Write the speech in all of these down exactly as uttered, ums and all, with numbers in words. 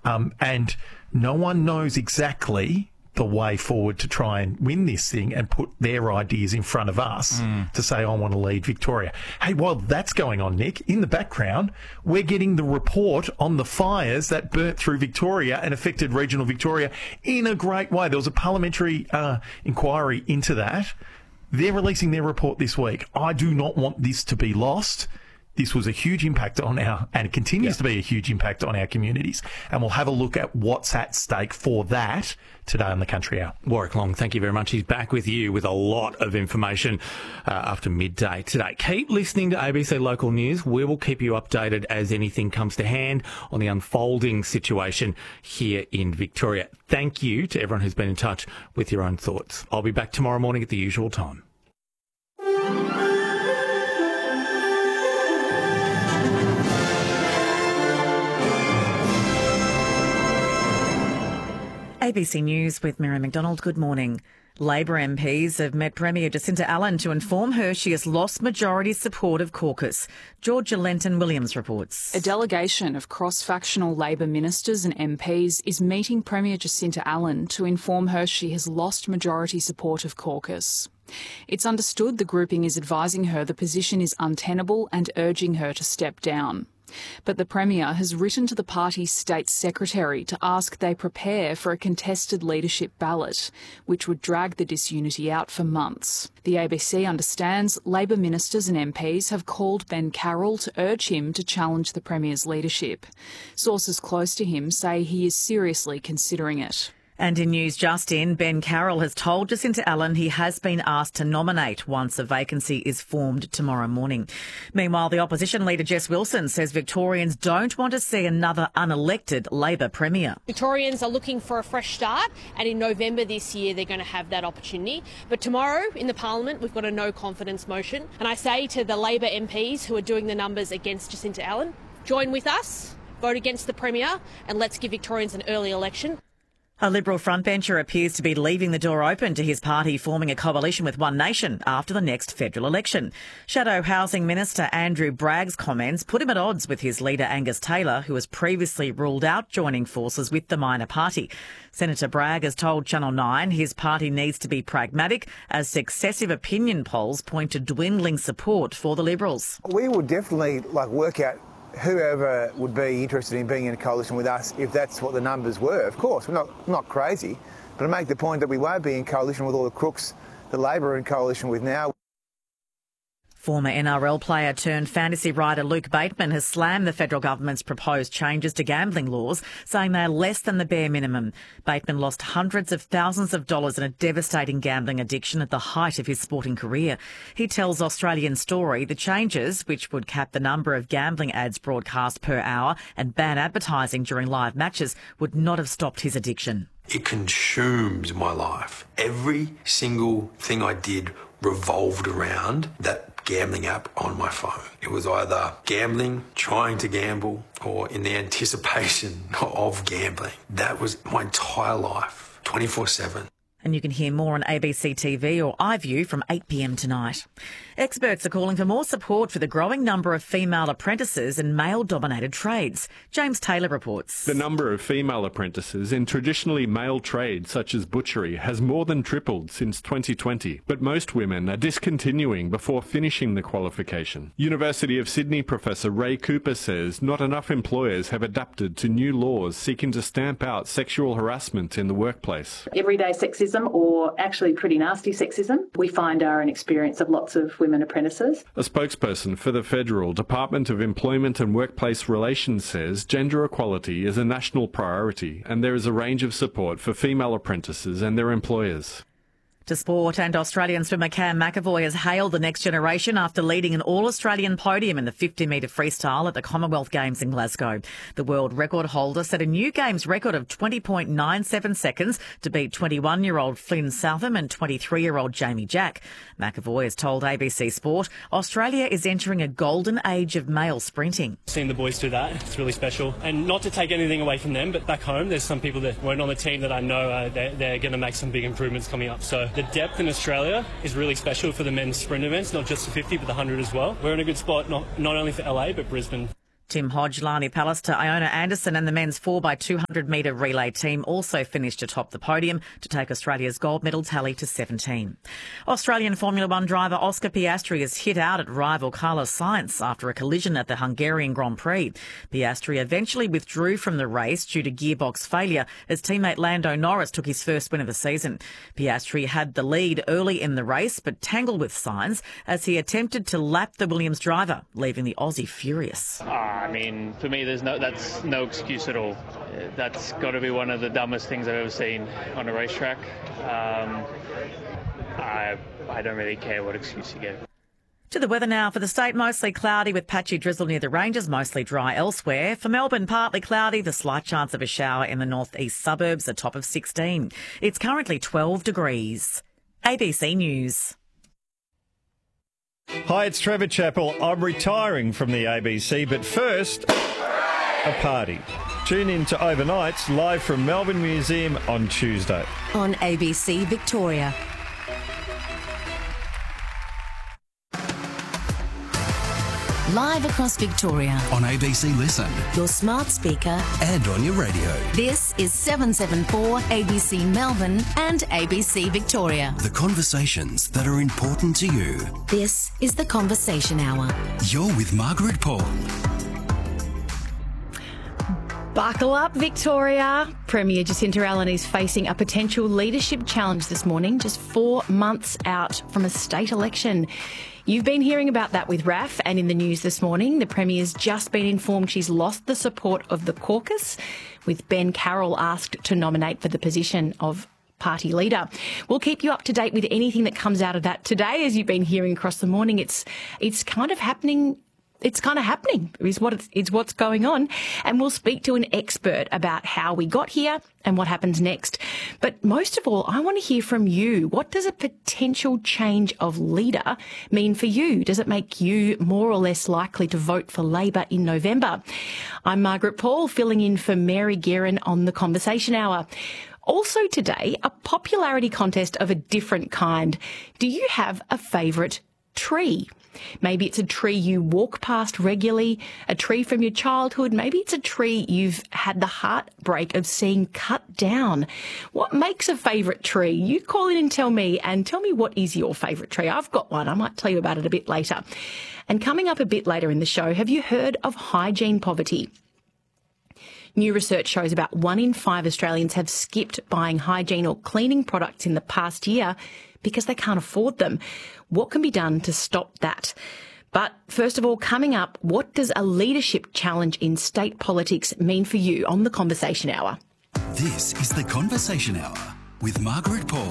Um, and no one knows exactly the way forward to try and win this thing and put their ideas in front of us mm. to say, I want to lead Victoria. Hey, while that's going on, Nick, in the background, we're getting the report on the fires that burnt through Victoria and affected regional Victoria in a great way. There was a parliamentary uh, inquiry into that. They're releasing their report this week. I do not want this to be lost. This was a huge impact on our, and it continues yeah. to be a huge impact on our communities. And we'll have a look at what's at stake for that today on the Country Hour. Warwick Long, thank you very much. He's back with you with a lot of information uh, after midday today. Keep listening to A B C Local News. We will keep you updated as anything comes to hand on the unfolding situation here in Victoria. Thank you to everyone who's been in touch with your own thoughts. I'll be back tomorrow morning at the usual time. A B C News with Miriam McDonald. Good morning. Labor M Ps have met Premier Jacinta Allen to inform her she has lost majority support of caucus. Georgia Lenton-Williams reports. A delegation of cross-factional Labor ministers and M Ps is meeting Premier Jacinta Allen to inform her she has lost majority support of caucus. It's understood the grouping is advising her the position is untenable and urging her to step down. But the Premier has written to the party's state secretary to ask they prepare for a contested leadership ballot, which would drag the disunity out for months. The A B C understands Labor ministers and M Ps have called Ben Carroll to urge him to challenge the Premier's leadership. Sources close to him say he is seriously considering it. And in news just in, Ben Carroll has told Jacinta Allen he has been asked to nominate once a vacancy is formed tomorrow morning. Meanwhile, the opposition leader Jess Wilson says Victorians don't want to see another unelected Labor Premier. Victorians are looking for a fresh start, and in November this year they're going to have that opportunity. But tomorrow in the Parliament we've got a no confidence motion, and I say to the Labor M Ps who are doing the numbers against Jacinta Allen, join with us, vote against the Premier, and let's give Victorians an early election. A Liberal frontbencher appears to be leaving the door open to his party forming a coalition with One Nation after the next federal election. Shadow Housing Minister Andrew Bragg's comments put him at odds with his leader Angus Taylor, who has previously ruled out joining forces with the minor party. Senator Bragg has told Channel nine his party needs to be pragmatic as successive opinion polls point to dwindling support for the Liberals. We will definitely like work out whoever would be interested in being in a coalition with us, if that's what the numbers were. Of course, we're not, not crazy, but I make the point that we won't be in coalition with all the crooks that Labor are in coalition with now. Former N R L player turned fantasy writer Luke Bateman has slammed the federal government's proposed changes to gambling laws, saying they are less than the bare minimum. Bateman lost hundreds of thousands of dollars in a devastating gambling addiction at the height of his sporting career. He tells Australian Story the changes, which would cap the number of gambling ads broadcast per hour and ban advertising during live matches, would not have stopped his addiction. It consumed my life. Every single thing I did revolved around that gambling app on my phone. It was either gambling, trying to gamble, or in the anticipation of gambling. That was my entire life, twenty-four seven. And you can hear more on A B C T V or iView from eight p m tonight. Experts are calling for more support for the growing number of female apprentices in male-dominated trades. James Taylor reports. The number of female apprentices in traditionally male trades such as butchery has more than tripled since twenty twenty, but most women are discontinuing before finishing the qualification. University of Sydney professor Ray Cooper says not enough employers have adapted to new laws seeking to stamp out sexual harassment in the workplace. Everyday sexism, or actually pretty nasty sexism, we find are an experience of lots of women apprentices. A spokesperson for the Federal Department of Employment and Workplace Relations says gender equality is a national priority and there is a range of support for female apprentices and their employers. To sport, and Australian swimmer Cam McAvoy has hailed the next generation after leading an all-Australian podium in the fifty metre freestyle at the Commonwealth Games in Glasgow. The world record holder set a new Games record of twenty point nine seven seconds to beat twenty-one-year-old Flynn Southam and twenty-three-year-old Jamie Jack. McAvoy has told A B C Sport Australia is entering a golden age of male sprinting. Seeing the boys do that, it's really special. And not to take anything away from them, but back home there's some people that weren't on the team that I know uh, they're, they're going to make some big improvements coming up. So the depth in Australia is really special for the men's sprint events, not just the fifty but the one hundred as well. We're in a good spot, not, not only for L A but Brisbane. Tim Hodge, Lani Pallister, Iona Anderson and the men's four by two hundred metre relay team also finished atop the podium to take Australia's gold medal tally to seventeen. Australian Formula One driver Oscar Piastri is hit out at rival Carlos Sainz after a collision at the Hungarian Grand Prix. Piastri eventually withdrew from the race due to gearbox failure as teammate Lando Norris took his first win of the season. Piastri had the lead early in the race but tangled with Sainz as he attempted to lap the Williams driver, leaving the Aussie furious. I mean, for me, there's no that's no excuse at all. That's got to be one of the dumbest things I've ever seen on a racetrack. Um, I I don't really care what excuse you give. To the weather now for the state, mostly cloudy with patchy drizzle near the ranges, mostly dry elsewhere. For Melbourne, partly cloudy, the slight chance of a shower in the northeast suburbs, a top of sixteen. It's currently twelve degrees. A B C News. Hi, it's Trevor Chappell. I'm retiring from the A B C, but first, a party. Tune in to Overnights live from Melbourne Museum on Tuesday. On A B C Victoria. Live across Victoria. On A B C Listen. Your smart speaker. And on your radio. This is seven seven four A B C Melbourne and A B C Victoria. The conversations that are important to you. This is The Conversation Hour. You're with Margaret Paul. Buckle up, Victoria. Premier Jacinta Allen is facing a potential leadership challenge this morning, just four months out from a state election. You've been hearing about that with R A F, and in the news this morning, the Premier's just been informed she's lost the support of the caucus, with Ben Carroll asked to nominate for the position of party leader. We'll keep you up to date with anything that comes out of that today. As you've been hearing across the morning, it's it's kind of happening. It's kind of happening is what it's, it's what's going on. And we'll speak to an expert about how we got here and what happens next. But most of all, I want to hear from you. What does a potential change of leader mean for you? Does it make you more or less likely to vote for Labor in November? I'm Margaret Paul, filling in for Mary Guerin on The Conversation Hour. Also today, a popularity contest of a different kind. Do you have a favourite tree? Maybe it's a tree you walk past regularly, a tree from your childhood. Maybe it's a tree you've had the heartbreak of seeing cut down. What makes a favourite tree? You call in and tell me, and tell me what is your favourite tree. I've got one. I might tell you about it a bit later. And coming up a bit later in the show, have you heard of hygiene poverty? New research shows about one in five Australians have skipped buying hygiene or cleaning products in the past year because they can't afford them. What can be done to stop that? But first of all, coming up, what does a leadership challenge in state politics mean for you on The Conversation Hour? This is The Conversation Hour with Margaret Paul.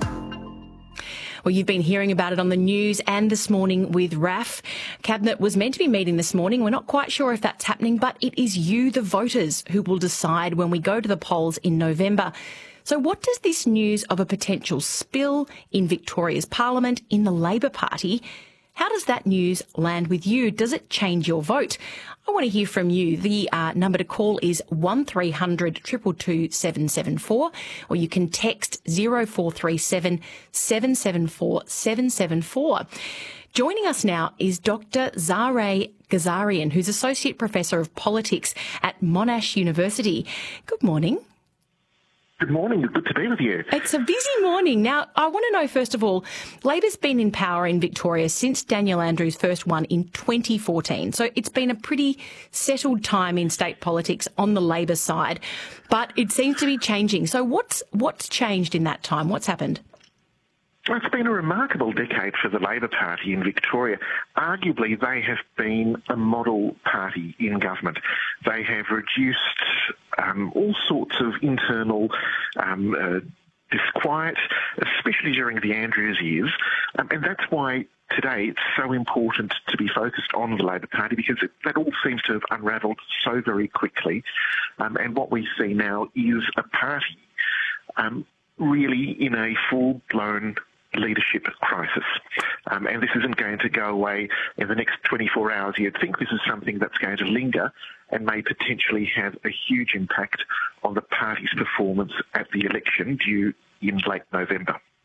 Well, you've been hearing about it on the news and this morning with R A F. Cabinet was meant to be meeting this morning. We're not quite sure if that's happening, but it is you, the voters, who will decide when we go to the polls in November. So what does this news of a potential spill in Victoria's Parliament in the Labor Party, how does that news land with you? Does it change your vote? I want to hear from you. The uh, number to call is one three hundred two two two seven seven four, or you can text zero four three seven seven seven four seven seven four. Joining us now is Doctor Zahra Ghazarian, who's Associate Professor of Politics at Monash University. Good morning. Good morning. Good to be with you. It's a busy morning. Now, I want to know, first of all, Labor's been in power in Victoria since Daniel Andrews first won in twenty fourteen. So it's been a pretty settled time in state politics on the Labor side, but it seems to be changing. So what's what's changed in that time? What's happened? Well, it's been a remarkable decade for the Labor Party in Victoria. Arguably, they have been a model party in government. They have reduced um, all sorts of internal um, uh, disquiet, especially during the Andrews years, um, and that's why today it's so important to be focused on the Labor Party, because it, that all seems to have unravelled so very quickly, um, and what we see now is a party um, really in a full-blown leadership crisis. Um, and this isn't going to go away in the next twenty-four hours. You'd think this is something that's going to linger and may potentially have a huge impact on the party's performance at the election due in late November.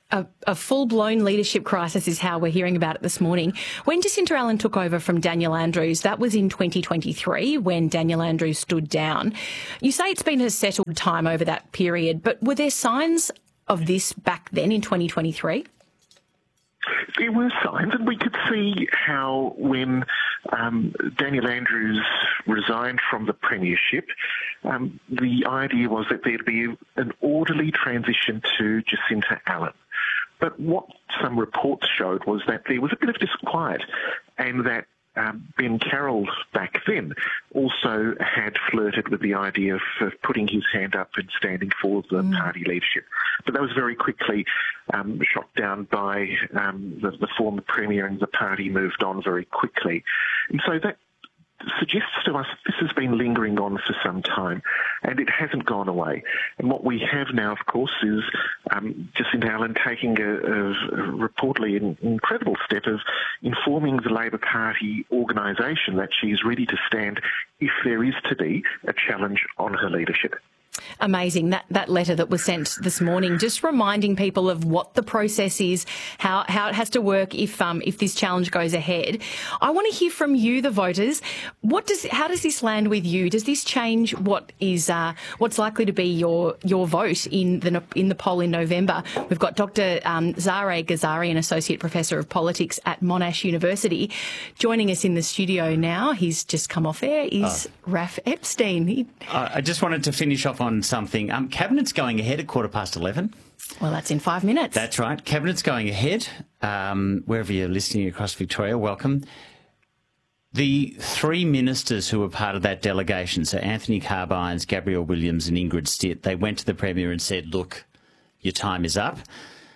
A, a full-blown leadership crisis is how we're hearing about it this morning. When Jacinta Allen took over from Daniel Andrews, that was in twenty twenty-three when Daniel Andrews stood down. You say it's been a settled time over that period, but were there signs of this back then in twenty twenty-three? There were signs, and we could see how when um, Daniel Andrews resigned from the premiership, um, the idea was that there'd be an orderly transition to Jacinta Allen. But what some reports showed was that there was a bit of disquiet, and that um, Ben Carroll back then also had flirted with the idea of, of putting his hand up and standing for the mm. party leadership. But that was very quickly um, shot down by um, the, the former premier, and the party moved on very quickly. And so that suggests to us this has been lingering on for some time, and it hasn't gone away. And what we have now, of course, is um, Jacinta Allen taking a, a, a reportedly an incredible step of informing the Labor Party organisation that she's ready to stand if there is to be a challenge on her leadership. Amazing. That that letter that was sent this morning, just reminding people of what the process is, how how it has to work if um if this challenge goes ahead. I want to hear from you, the voters. What does how does this land with you? Does this change what is uh, what's likely to be your your vote in the in the poll in November? We've got Doctor Um, Zahra Ghazarian, Associate Professor of Politics at Monash University, joining us in the studio now. He's just come off air. Is oh. Raf Epstein? He... I just wanted to finish off on something. Um, Cabinet's going ahead at quarter past eleven. Well, that's in five minutes. That's right. Cabinet's going ahead. Um, wherever you're listening across Victoria, welcome. The three ministers who were part of that delegation, so Anthony Carbines, Gabrielle Williams and Ingrid Stitt, they went to the Premier and said, look, your time is up.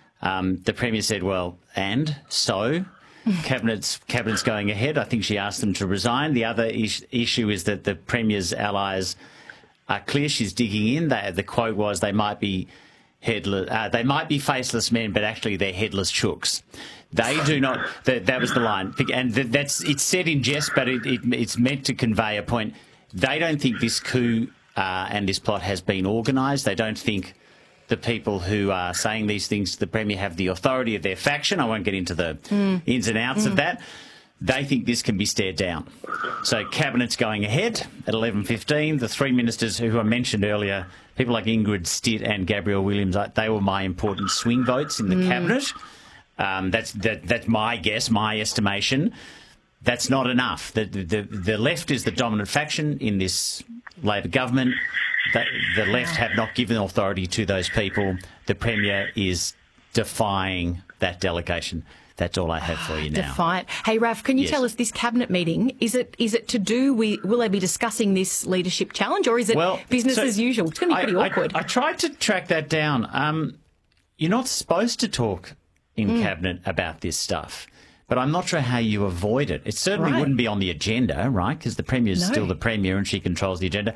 Um, the Premier said, well, and so... Cabinet's, Cabinet's going ahead. I think she asked them to resign. The other is, issue is that the Premier's allies are clear. She's digging in. They, the quote was, they might be headless, uh, they might be faceless men, but actually they're headless chooks. They do not, that, that was the line. And that's, it's said in jest, but it, it, it's meant to convey a point. They don't think this coup uh, and this plot has been organised. They don't think the people who are saying these things to the Premier have the authority of their faction. I won't get into the mm. ins and outs mm. of that. They think this can be stared down. So Cabinet's going ahead at eleven fifteen. The three ministers who I mentioned earlier, people like Ingrid Stitt and Gabrielle Williams, they were my important swing votes in the mm. Cabinet. Um, that's that, that's my guess, my estimation. That's not enough. The, the, the left is the dominant faction in this Labor government. The, the left have not given authority to those people. The Premier is defying that delegation. That's all I have for you now. Defiant. Hey, Raf, can you yes. tell us this Cabinet meeting, is it is it to do with, will they be discussing this leadership challenge, or is it well, business so as usual? It's going to be pretty I, awkward. I, I tried to track that down. Um, you're not supposed to talk in mm. Cabinet about this stuff. But I'm not sure how you avoid it. It certainly right. wouldn't be on the agenda, right? Because the Premier is no. still the Premier and she controls the agenda.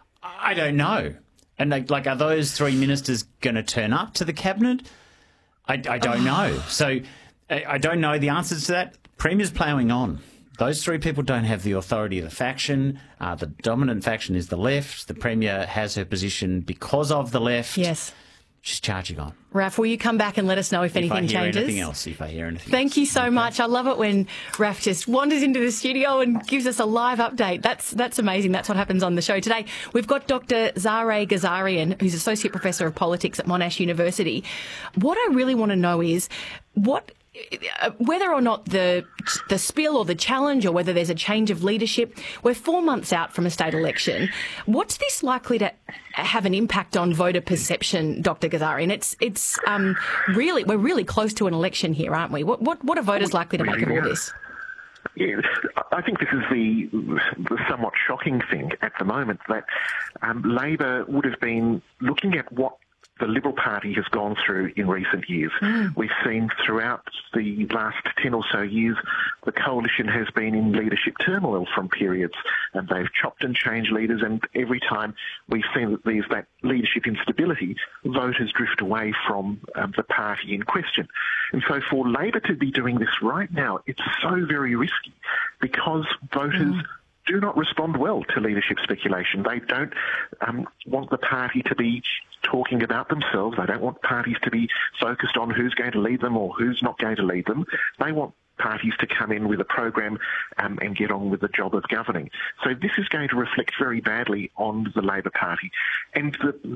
I don't know. And, like, like are those three ministers going to turn up to the Cabinet? I, I don't know. So I, I don't know the answers to that. Premier's ploughing on. Those three people don't have the authority of the faction. Uh, the dominant faction is the left. The Premier has her position because of the left. Yes. She's charging on. Raf, will you come back and let us know if, if anything changes? If I hear anything else, if I hear anything Thank else. you so okay. much. I love it when Raf just wanders into the studio and gives us a live update. That's that's amazing. That's what happens on the show today. We've got Doctor Zahra Ghazarian, who's Associate Professor of Politics at Monash University. What I really want to know is what... whether or not the the spill or the challenge, or whether there's a change of leadership, we're four months out from a state election. What's this likely to have an impact on voter perception, Doctor Ghazarian? It's it's um, really we're really close to an election here, aren't we? What what what are voters likely to make of all this? Yeah, I think this is the, the somewhat shocking thing at the moment, that um, Labor would have been looking at what the Liberal Party has gone through in recent years. Mm. We've seen throughout the last ten or so years, the coalition has been in leadership turmoil from periods, and they've chopped and changed leaders, and every time we've seen that there's that leadership instability, voters drift away from um, the party in question. And so for Labor to be doing this right now, it's so very risky, because voters mm. do not respond well to leadership speculation. They don't um, want the party to be talking about themselves. They don't want parties to be focused on who's going to lead them or who's not going to lead them. They want parties to come in with a program um, and get on with the job of governing. So this is going to reflect very badly on the Labor Party. And the,